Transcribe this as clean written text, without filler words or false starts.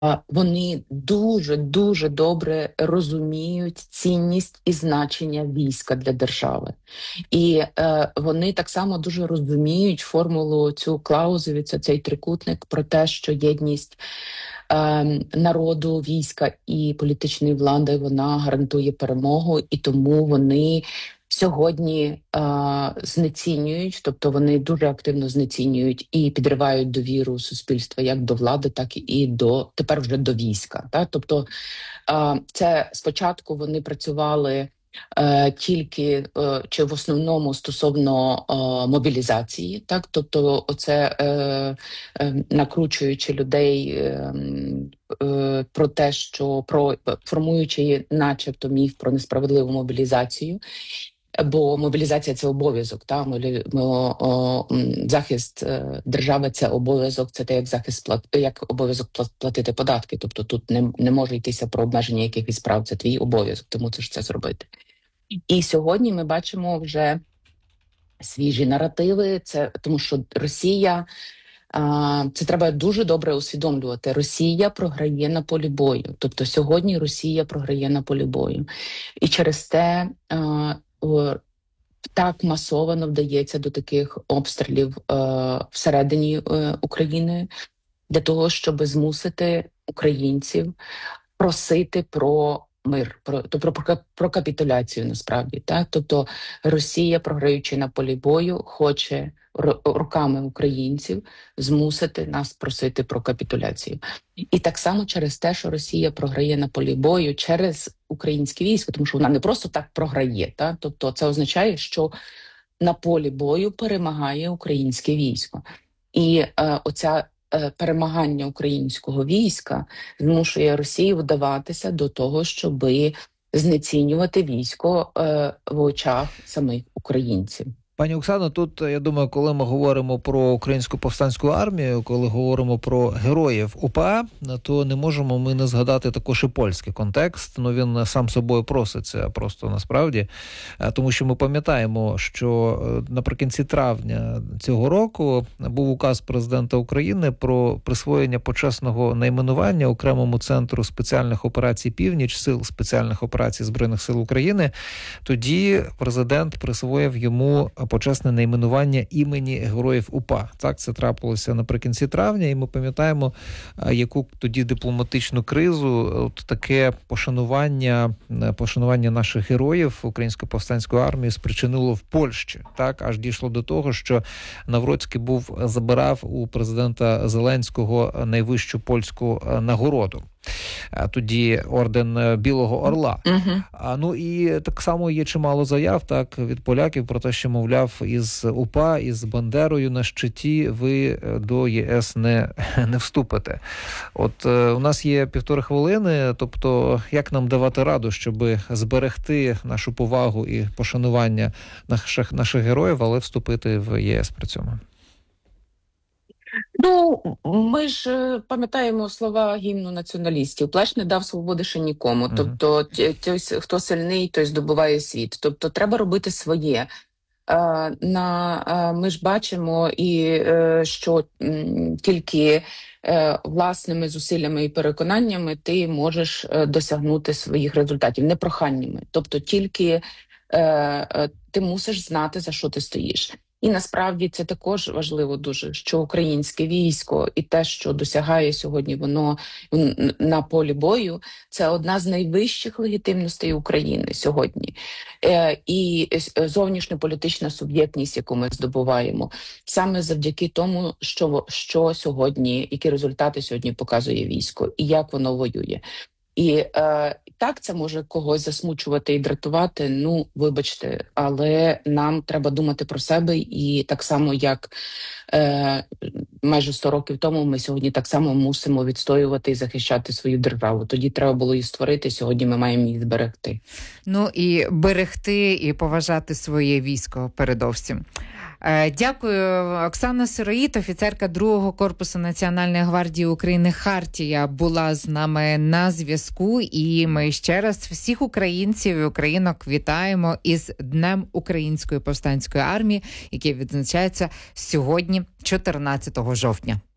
Вони дуже добре розуміють цінність і значення війська для держави. І вони так само дуже розуміють формулу, цю клаузу, цей трикутник про те, що єдність народу, війська і політичної влади, вона гарантує перемогу, і тому вони сьогодні знецінюють, тобто вони дуже активно знецінюють і підривають довіру суспільства як до влади, так і тепер вже до війська. Так? Тобто це спочатку вони працювали тільки чи в основному стосовно мобілізації, так, тобто оце накручуючи людей про те, що формуючи, начебто, міф про несправедливу мобілізацію. Бо мобілізація – це обов'язок, захист держави – це обов'язок, це те, як як обов'язок платити податки. Тобто тут не може йтися про обмеження якихось прав, це твій обов'язок, тому це ж це зробити. І сьогодні ми бачимо вже свіжі наративи, це тому що Росія, це треба дуже добре усвідомлювати, Росія програє на полі бою. Тобто сьогодні Росія програє на полі бою. І через те так масово вдається до таких обстрілів всередині України для того, щоб змусити українців просити про мир, про капітуляцію насправді. Так? Тобто Росія, програючи на полі бою, хоче руками українців змусити нас просити про капітуляцію. І так само через те, що Росія програє на полі бою через українське військо, тому що вона не просто так програє. Так? Тобто це означає, що на полі бою перемагає українське військо. І оця перемагання українського війська змушує Росію вдаватися до того, щоби знецінювати військо в очах самих українців. Пані Оксано, тут, я думаю, коли ми говоримо про Українську повстанську армію, коли говоримо про героїв УПА, то не можемо ми не згадати також і польський контекст. Ну, він сам собою проситься просто насправді. Тому що ми пам'ятаємо, що наприкінці травня цього року був указ президента України про присвоєння почесного найменування окремому центру спеціальних операцій «Північ», сил спеціальних операцій Збройних сил України. Тоді президент присвоїв йому почесне найменування імені героїв УПА. Так, це трапилося наприкінці травня, і ми пам'ятаємо, яку тоді дипломатичну кризу таке пошанування наших героїв Української повстанської армії спричинило в Польщі. Так, аж дійшло до того, що Навроцький забирав у президента Зеленського найвищу польську нагороду. Тоді орден Білого Орла. Ну і так само є чимало заяв так від поляків про те, що, мовляв, із УПА, із Бандерою на щиті ви до ЄС не вступите. От у нас є 1,5 хвилини, тобто як нам давати раду, щоб зберегти нашу повагу і пошанування наших героїв, але вступити в єС при цьому? Ну, ми ж пам'ятаємо слова гімну націоналістів. Плащ не дав свободи ще нікому. Тобто, хто сильний, той здобуває світ. Тобто, треба робити своє. Ми ж бачимо, що тільки власними зусиллями і переконаннями ти можеш досягнути своїх результатів, не проханнями. Тобто, тільки ти мусиш знати, за що ти стоїш. І насправді це також важливо дуже, що українське військо і те, що досягає сьогодні воно на полі бою, це одна з найвищих легітимностей України сьогодні. І зовнішньополітична суб'єктність, яку ми здобуваємо, саме завдяки тому, що сьогодні, які результати сьогодні показує військо і як воно воює. І так, це може когось засмучувати і дратувати, ну, вибачте, але нам треба думати про себе, і так само, як майже 100 років тому, ми сьогодні так само мусимо відстоювати і захищати свою державу. Тоді треба було її створити, сьогодні ми маємо її зберегти. Ну, і берегти, і поважати своє військо передовсім. Дякую. Оксана Сироїд, офіцерка 2-го корпусу Національної гвардії України «Хартія», була з нами на зв'язку. І ми ще раз всіх українців і українок вітаємо із Днем Української повстанської армії, який відзначається сьогодні, 14 жовтня.